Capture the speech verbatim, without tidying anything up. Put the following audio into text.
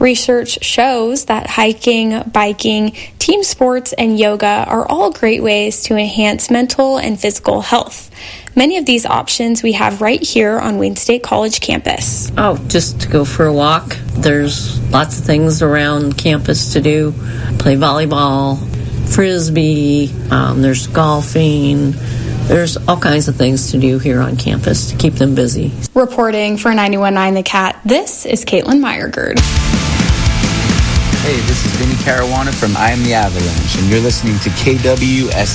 Research shows that hiking, biking, team sports, and yoga are all great ways to enhance mental and physical health. Many of these options we have right here on Wayne State College campus. Oh, just to go for a walk. There's lots of things around campus to do. Play volleyball, frisbee, um, there's golfing. There's all kinds of things to do here on campus to keep them busy. Reporting for ninety-one point nine The Cat, this is Caitlin Meyergerd. Hey, this is Vinny Caruana from I Am the Avalanche, and you're listening to K W S